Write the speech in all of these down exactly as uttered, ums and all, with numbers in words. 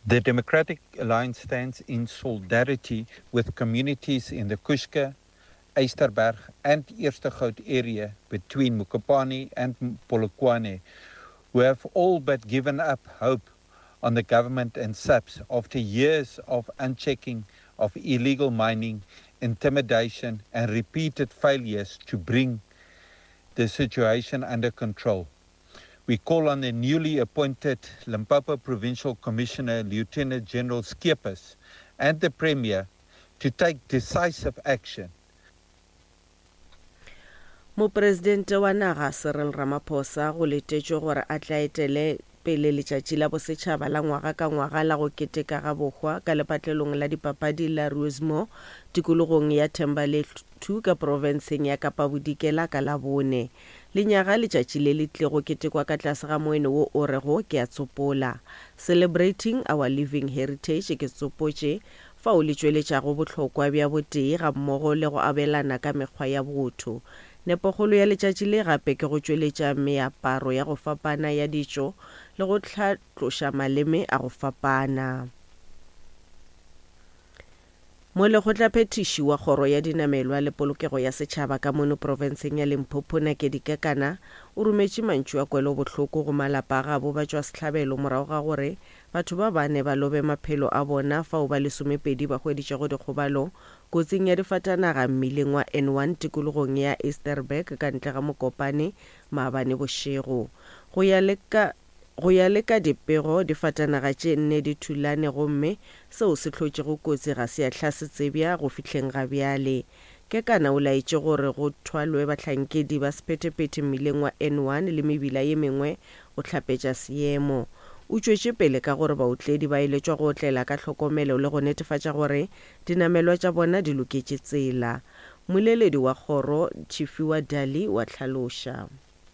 The Democratic Alliance stands in solidarity with communities in the Kushka, Eysterberg and Eerstegoud area between Mokopane and Polokwane, who have all but given up hope on the government and S A P S after years of unchecking of illegal mining, intimidation and repeated failures to bring the situation under control. We call on the newly appointed Limpopo Provincial Commissioner, Lieutenant General Skeepers, and the Premier to take decisive action. Mopresidente wa naga Cyril Ramaphosa go letetšwe gore a tla etele pele letšatši la bosetšhaba la ngwaga ka ngwaga la go keteka ga bogwa ka lepatlelong la dipapadi la Rosemore tikologong ya Thembalethu ka profenseng ya Kapa Bodikela ka la bone. Lenyaga letšatši le le tle go ketekwa ka tlase ga moeno wo o rego ke a tsopola. Celebrating our living heritage ke tsopotše fa o le tšweletšago bohlokwa bja botee ga mmogo le go abelana ka mekgwa ya botho. Nepogolo ya letšatši le gape ke go tšweletša meaparo ya go fapana ya ditšo le go tlhatloša maleme a go fapana. Mo lekgotlaphethiši wa kgoro ya dinamelwa le polokego ya setšhaba ka mono profenseng ya Limpopo Nakedi Kekana o rometše mantšu a kwelo bohloko go malapa a gabo ba tšwa sehlabelo morago ga gore batho ba bane ba lobe maphelo a bona fao ba lesomepedi ba hweditšego dikgobalo kotsing ya difatanaga mmileng wa N one tikologong ya Eysterberg ka ntle ga Mokopane maabane bošego. Go ya le ka go ya le ka dipego difatanaga tše nne di thulane gomme seo se hlotšego kotsi ga se a hlasetsebja go fihleng ga bjale. Kekana o laetše gore go thwalwe bahlankedi ba sephetephete mmileng wa N one le mebila ye mengwe go hlapetša seemo. O tšwetše pele ka gore baotledi ba eletšwa go otlela ka hlokomelo le go netefatša gore dinamelwa tša bona di loketše tsela. Moleledi wa kgoro Chifiwa Dali wa tlhaloša.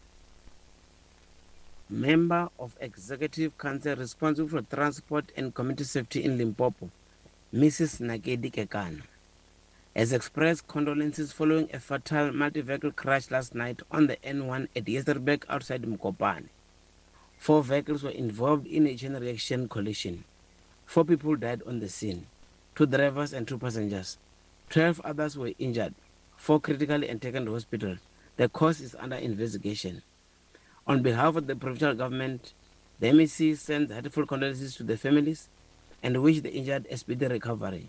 Member of Executive Council responsible for transport and community safety in Limpopo, Missus Nakedi Kekana, has expressed condolences following a fatal multi-vehicle crash last night on the N one at Eysterberg outside Mokopane. Four vehicles were involved in a chain reaction collision. Four people died on the scene, two drivers and two passengers. Twelve others were injured, four critically and taken to hospital. The cause is under investigation. On behalf of the provincial government, the M E C sends heartfelt condolences to the families and wish the injured a speedy recovery.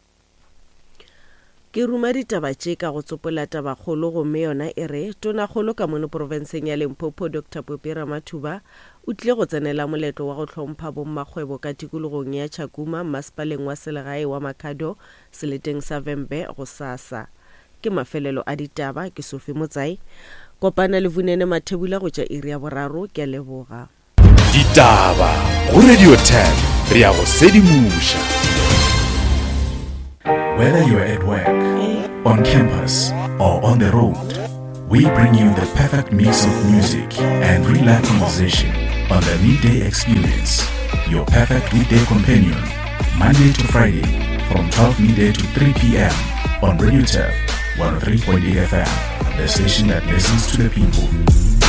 Ke ruma ditaba tše ka go tsopola taba kgolo gomme yona e re tonakgolo ka mono profenseng ya Limpopo Doctor Popira Mathuba o tlile go tsenela moletlo wa go hlompha bommakgwebo ka tikologong ya Chakuma masepaleng wa selegae wa Makhado seleteng sa Vembe go sasa. Ke mafelelo a ditaba ke Sophie Motsai. Kopana le Vunene Mathebula go tša iri ya boraro ke a leboga. Ditaba go Radio ten re a go sedimuša. Whether you're at work, on campus, or on the road, we bring you the perfect mix of music and real-life conversation on the Midday Experience, your perfect weekday companion, Monday to Friday from twelve midday to three p.m. on Radio ten one oh three point eight F M, the station that listens to the people.